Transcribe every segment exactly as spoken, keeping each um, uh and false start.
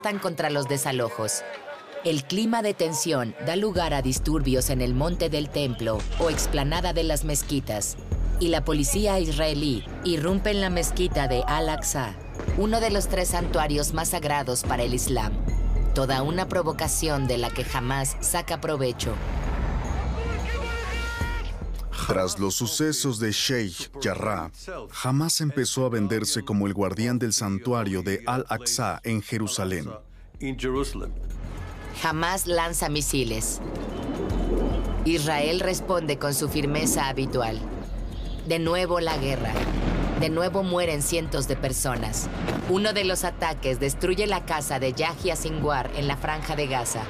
contra los desalojos. El clima de tensión da lugar a disturbios en el Monte del Templo o explanada de las mezquitas, y la policía israelí irrumpe en la mezquita de Al-Aqsa, uno de los tres santuarios más sagrados para el Islam. Toda una provocación de la que Hamás saca provecho. Tras los sucesos de Sheikh Jarrah, Hamás empezó a venderse como el guardián del santuario de Al-Aqsa en Jerusalén. Hamás lanza misiles. Israel responde con su firmeza habitual. De nuevo la guerra. De nuevo mueren cientos de personas. Uno de los ataques destruye la casa de Yahya Sinwar en la Franja de Gaza.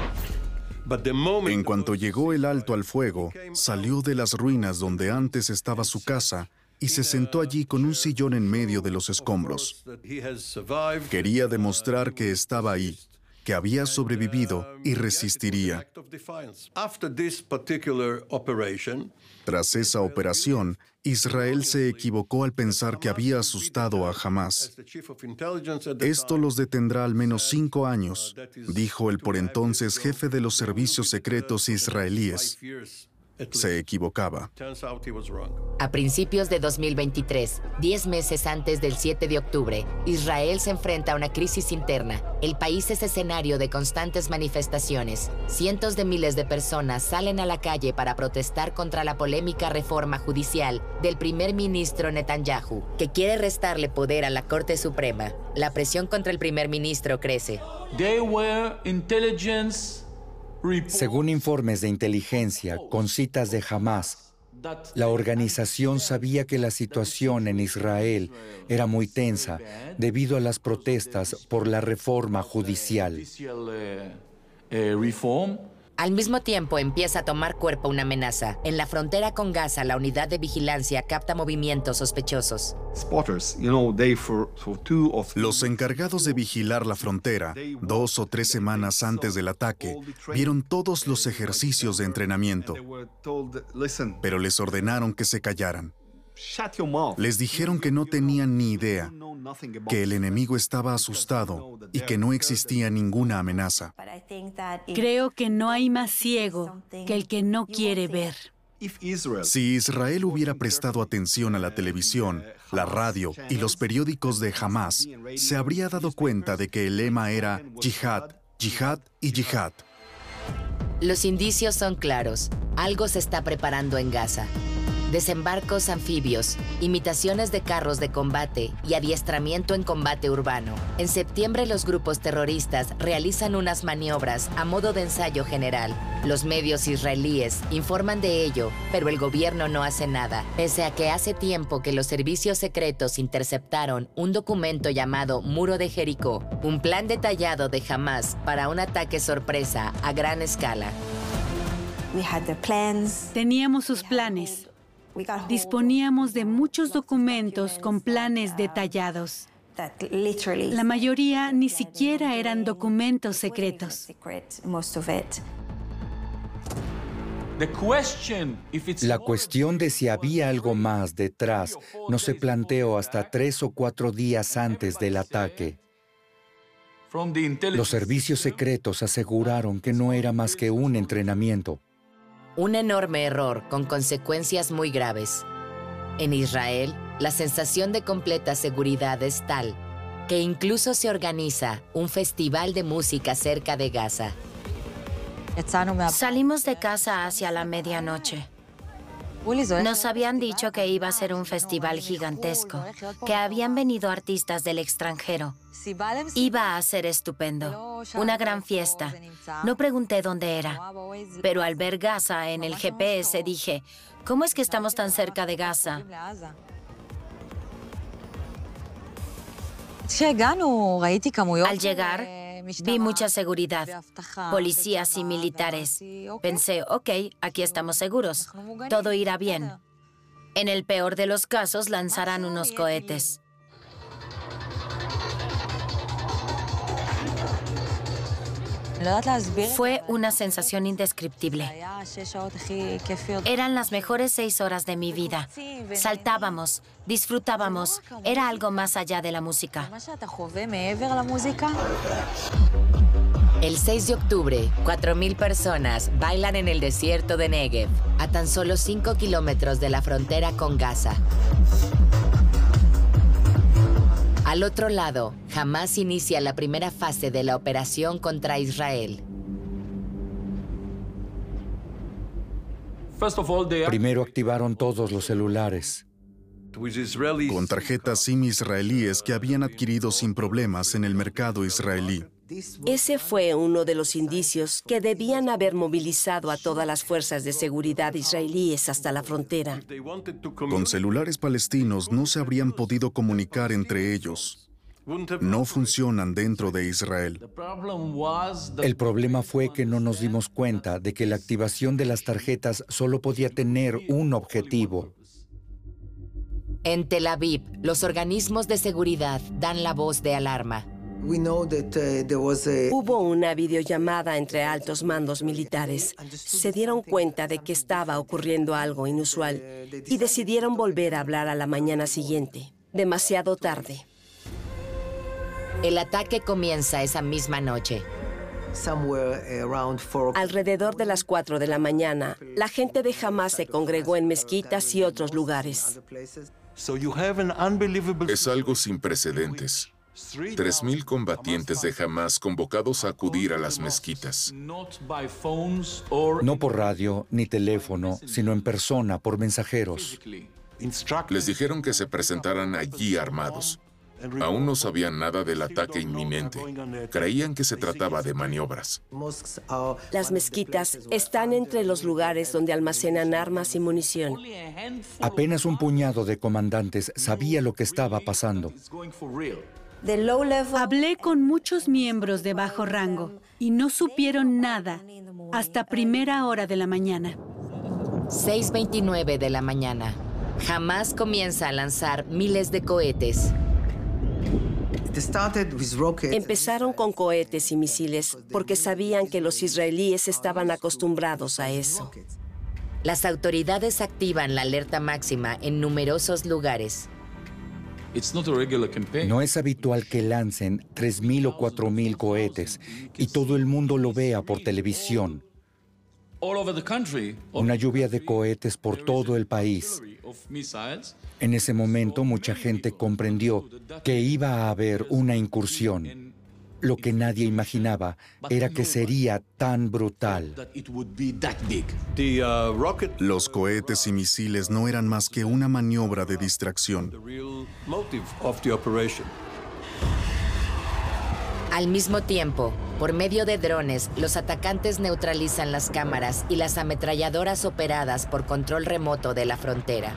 En cuanto llegó el alto al fuego, salió de las ruinas donde antes estaba su casa y se sentó allí con un sillón en medio de los escombros. Quería demostrar que estaba ahí, que había sobrevivido y resistiría. Tras esa operación, Israel se equivocó al pensar que había asustado a Hamás. Esto los detendrá al menos cinco años, dijo el por entonces jefe de los servicios secretos israelíes. Se equivocaba. A principios de dos mil veintitrés, diez meses antes del siete de octubre, Israel se enfrenta a una crisis interna. El país es escenario de constantes manifestaciones. Cientos de miles de personas salen a la calle para protestar contra la polémica reforma judicial del primer ministro Netanyahu, que quiere restarle poder a la Corte Suprema. La presión contra el primer ministro crece. They were intelligence Según informes de inteligencia con citas de Hamás, la organización sabía que la situación en Israel era muy tensa debido a las protestas por la reforma judicial. Al mismo tiempo empieza a tomar cuerpo una amenaza. En la frontera con Gaza, la unidad de vigilancia capta movimientos sospechosos. Los encargados de vigilar la frontera, dos o tres semanas antes del ataque, vieron todos los ejercicios de entrenamiento, pero les ordenaron que se callaran. Les dijeron que no tenían ni idea, que el enemigo estaba asustado y que no existía ninguna amenaza. Creo que no hay más ciego que el que no quiere ver. Si Israel hubiera prestado atención a la televisión, la radio y los periódicos de Hamás, se habría dado cuenta de que el lema era Yihad, Yihad y Yihad. Los indicios son claros. Algo se está preparando en Gaza. Desembarcos anfibios, imitaciones de carros de combate y adiestramiento en combate urbano. En septiembre, los grupos terroristas realizan unas maniobras a modo de ensayo general. Los medios israelíes informan de ello, pero el gobierno no hace nada, pese a que hace tiempo que los servicios secretos interceptaron un documento llamado Muro de Jericó, un plan detallado de Hamás para un ataque sorpresa a gran escala. Teníamos sus planes. Disponíamos de muchos documentos con planes detallados. La mayoría ni siquiera eran documentos secretos. La cuestión de si había algo más detrás no se planteó hasta tres o cuatro días antes del ataque. Los servicios secretos aseguraron que no era más que un entrenamiento. Un enorme error con consecuencias muy graves. En Israel, la sensación de completa seguridad es tal que incluso se organiza un festival de música cerca de Gaza. Salimos de casa hacia la medianoche. Nos habían dicho que iba a ser un festival gigantesco, que habían venido artistas del extranjero. Iba a ser estupendo, una gran fiesta. No pregunté dónde era, pero al ver Gaza en el G P S dije, ¿cómo es que estamos tan cerca de Gaza? Al llegar, vi mucha seguridad, policías y militares. Pensé, ok, aquí estamos seguros, todo irá bien. En el peor de los casos, lanzarán unos cohetes. Fue una sensación indescriptible. Eran las mejores seis horas de mi vida. Saltábamos, disfrutábamos. Era algo más allá de la música. El seis de octubre, cuatro mil personas bailan en el desierto de Negev, a tan solo cinco kilómetros de la frontera con Gaza. Al otro lado, Hamás inicia la primera fase de la operación contra Israel. Primero activaron todos los celulares. Con tarjetas SIM israelíes que habían adquirido sin problemas en el mercado israelí. Ese fue uno de los indicios que debían haber movilizado a todas las fuerzas de seguridad israelíes hasta la frontera. Con celulares palestinos no se habrían podido comunicar entre ellos. No funcionan dentro de Israel. El problema fue que no nos dimos cuenta de que la activación de las tarjetas solo podía tener un objetivo. En Tel Aviv, los organismos de seguridad dan la voz de alarma. Hubo una videollamada entre altos mandos militares. Se dieron cuenta de que estaba ocurriendo algo inusual y decidieron volver a hablar a la mañana siguiente, demasiado tarde. El ataque comienza esa misma noche. Alrededor de las cuatro de la mañana, la gente de Hamás se congregó en mezquitas y otros lugares. Es algo sin precedentes. Tres mil combatientes de Hamás convocados a acudir a las mezquitas. No por radio ni teléfono, sino en persona, por mensajeros. Les dijeron que se presentaran allí armados. Aún no sabían nada del ataque inminente. Creían que se trataba de maniobras. Las mezquitas están entre los lugares donde almacenan armas y munición. Apenas un puñado de comandantes sabía lo que estaba pasando. Hablé con muchos miembros de bajo rango y no supieron nada hasta primera hora de la mañana. seis veintinueve de la mañana. Hamás comienza a lanzar miles de cohetes. Empezaron con cohetes y misiles porque sabían que los israelíes estaban acostumbrados a eso. Las autoridades activan la alerta máxima en numerosos lugares. No es habitual que lancen tres mil o cuatro mil cohetes y todo el mundo lo vea por televisión. Una lluvia de cohetes por todo el país. En ese momento, mucha gente comprendió que iba a haber una incursión. Lo que nadie imaginaba era que sería tan brutal. Los cohetes y misiles no eran más que una maniobra de distracción. Al mismo tiempo, por medio de drones, los atacantes neutralizan las cámaras y las ametralladoras operadas por control remoto de la frontera.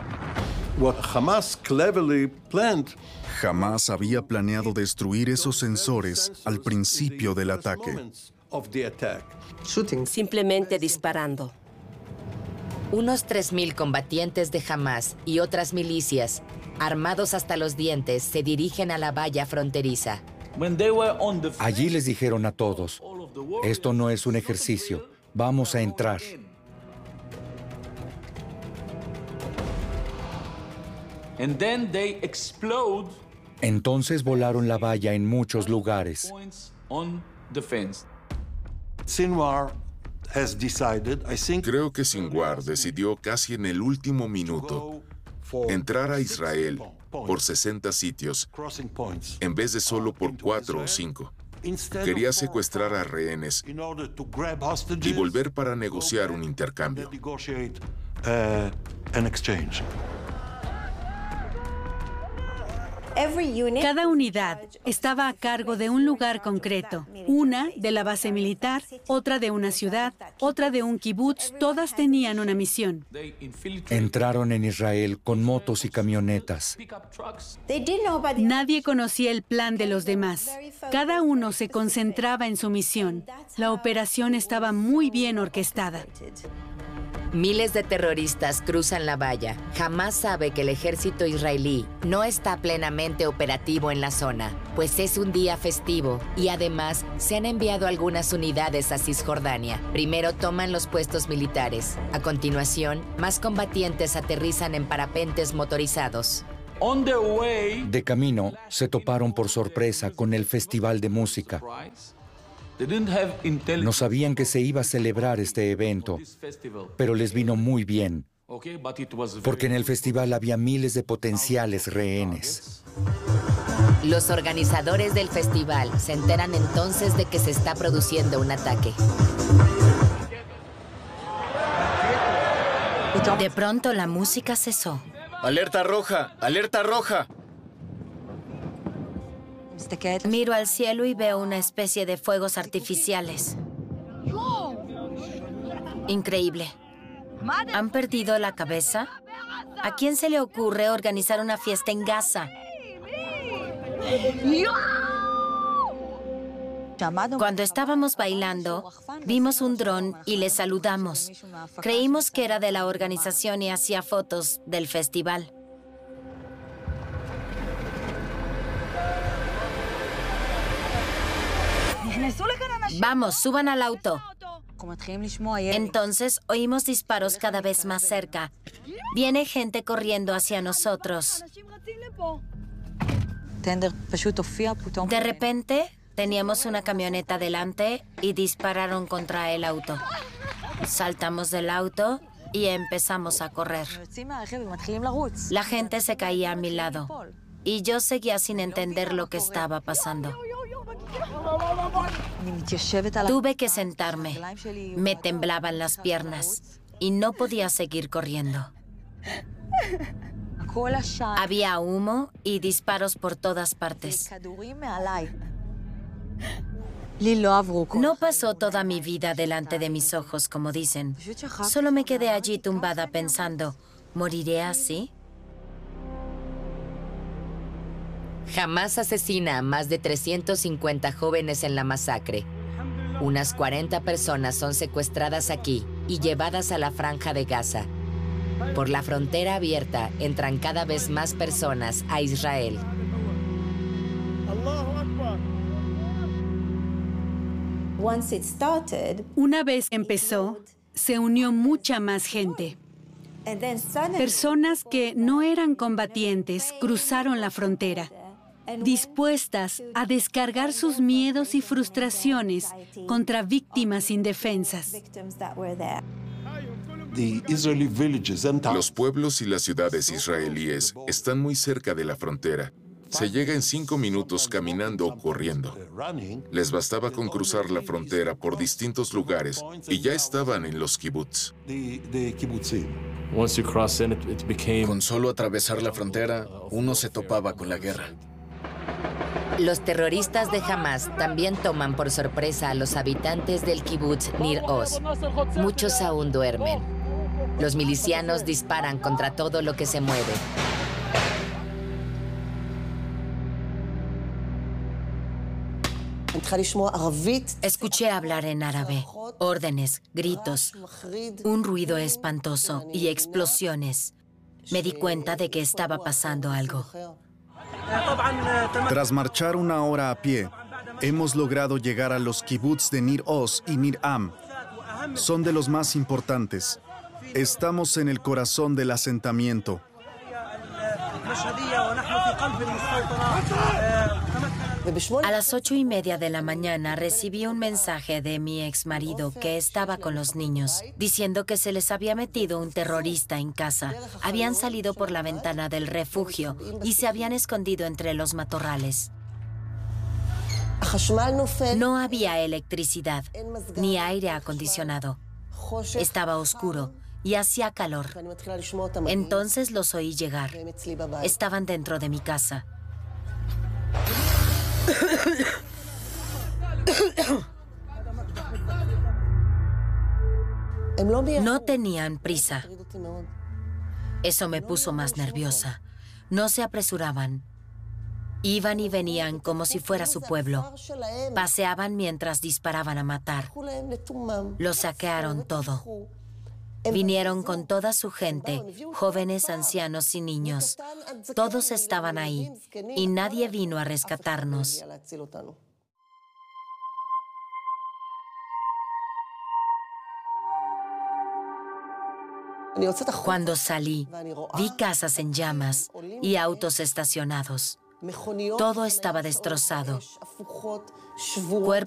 Hamás había planeado destruir esos sensores al principio del ataque. Simplemente disparando. Unos tres mil combatientes de Hamás y otras milicias, armados hasta los dientes, se dirigen a la valla fronteriza. Allí les dijeron a todos, esto no es un ejercicio, vamos a entrar. Entonces volaron la valla en muchos lugares. Creo que Sinwar decidió casi en el último minuto entrar a Israel por sesenta sitios, en vez de solo por cuatro o cinco. Quería secuestrar a rehenes y volver para negociar un intercambio. Cada unidad estaba a cargo de un lugar concreto. Una de la base militar, otra de una ciudad, otra de un kibutz. Todas tenían una misión. Entraron en Israel con motos y camionetas. Nadie conocía el plan de los demás. Cada uno se concentraba en su misión. La operación estaba muy bien orquestada. Miles de terroristas cruzan la valla. Hamás sabe que el ejército israelí no está plenamente operativo en la zona, pues es un día festivo y además se han enviado algunas unidades a Cisjordania. Primero toman los puestos militares. A continuación, más combatientes aterrizan en parapentes motorizados. De camino, se toparon por sorpresa con el festival de música. No sabían que se iba a celebrar este evento, pero les vino muy bien, porque en el festival había miles de potenciales rehenes. Los organizadores del festival se enteran entonces de que se está produciendo un ataque. De pronto la música cesó. ¡Alerta roja! ¡Alerta roja! Miro al cielo y veo una especie de fuegos artificiales. Increíble. ¿Han perdido la cabeza? ¿A quién se le ocurre organizar una fiesta en Gaza? Cuando estábamos bailando, vimos un dron y le saludamos. Creímos que era de la organización y hacía fotos del festival. Vamos, suban al auto. Entonces oímos disparos cada vez más cerca. Viene gente corriendo hacia nosotros. De repente, teníamos una camioneta delante y dispararon contra el auto. Saltamos del auto y empezamos a correr. La gente se caía a mi lado y yo seguía sin entender lo que estaba pasando. Tuve que sentarme. Me temblaban las piernas y no podía seguir corriendo. Había humo y disparos por todas partes. No pasó toda mi vida delante de mis ojos, como dicen. Solo me quedé allí tumbada pensando, ¿moriré así? Hamás asesina a más de trescientos cincuenta jóvenes en la masacre. Unas cuarenta personas son secuestradas aquí y llevadas a la Franja de Gaza. Por la frontera abierta entran cada vez más personas a Israel. Una vez empezó, se unió mucha más gente. Personas que no eran combatientes cruzaron la frontera, dispuestas a descargar sus miedos y frustraciones contra víctimas indefensas. Los pueblos y las ciudades israelíes están muy cerca de la frontera. Se llega en cinco minutos caminando o corriendo. Les bastaba con cruzar la frontera por distintos lugares y ya estaban en los kibutz. Con solo atravesar la frontera, uno se topaba con la guerra. Los terroristas de Hamás también toman por sorpresa a los habitantes del kibutz Nir Oz. Muchos aún duermen. Los milicianos disparan contra todo lo que se mueve. Escuché hablar en árabe, órdenes, gritos, un ruido espantoso y explosiones. Me di cuenta de que estaba pasando algo. Tras marchar una hora a pie, hemos logrado llegar a los kibutz de Nir Oz y Nir Am. Son de los más importantes. Estamos en el corazón del asentamiento. A las ocho y media de la mañana recibí un mensaje de mi exmarido que estaba con los niños, diciendo que se les había metido un terrorista en casa. Habían salido por la ventana del refugio y se habían escondido entre los matorrales. No había electricidad, ni aire acondicionado. Estaba oscuro y hacía calor. Entonces los oí llegar. Estaban dentro de mi casa. No tenían prisa. Eso me puso más nerviosa. No se apresuraban. Iban y venían como si fuera su pueblo. Paseaban mientras disparaban a matar. Lo saquearon todo. Vinieron con toda su gente, jóvenes, ancianos y niños. Todos estaban ahí y nadie vino a rescatarnos. Cuando salí, vi casas en llamas y autos estacionados. Todo estaba destrozado. Cuerpos